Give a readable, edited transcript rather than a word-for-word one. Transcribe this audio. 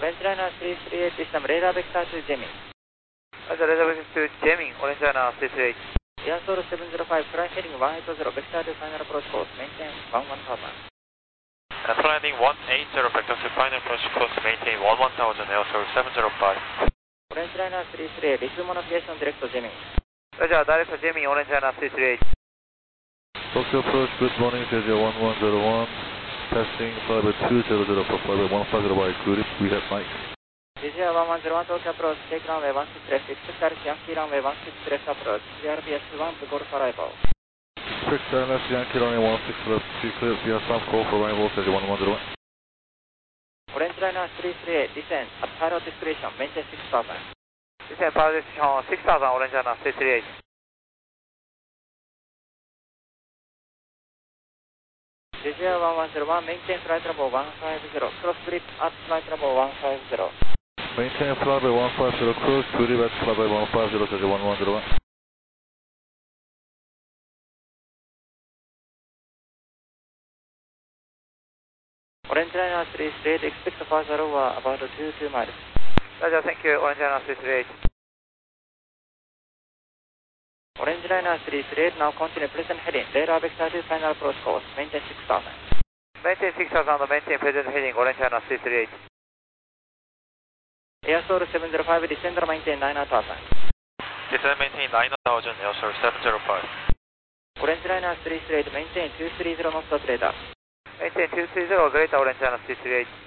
Orange Liner 338, this time radar vector to Gemini. Roger, radar vector to Gemini, Orange Liner 338. Airsoil 705, flight heading 180, vector to final approach course, maintain 11,000. Flying 180, vector to final approach course, maintain 11,000, Airsoil 705. Orange Liner 338, resume navigation direct to Gemini. Roger, direct to Gemini, Orange Liner 338. Tokyo approach, good morning, JJ 1101, passing flight 200 for flight 150 by Gurip, we have Mike. JJ 1101, Tokyo approach, take runway 16 left, expect direct Yankee runway 16 left approach, CRBS 1 to Golf arrival. Expect left Yankee runway 16 left, clear via south call for arrival, JJ 1101. Orange Liner 338, descend at pilot discretion, maintain 6,000. Descend pilot discretion 6,000, Orange Liner 338. JJ 1101, maintain flight level 150, cross grip at flight level 150. Maintain flight by 150, cruise, grip at flight by 150, JJ 1101. Orange Liner 338, expect further over about 2 miles. Roger, thank you, Orange Liner 338. Orange Liner 338, now continue present heading, radar vector to final approach course, maintain 6,000. Maintain 6,000, maintain present heading, Orange Liner 338. Airsoil 705, descender maintain 9,000. Descend maintain 9,000, Airsoil 705. Orange Liner 338, maintain 230 knots at radar. Maintain 230, greater Orange Liner 338.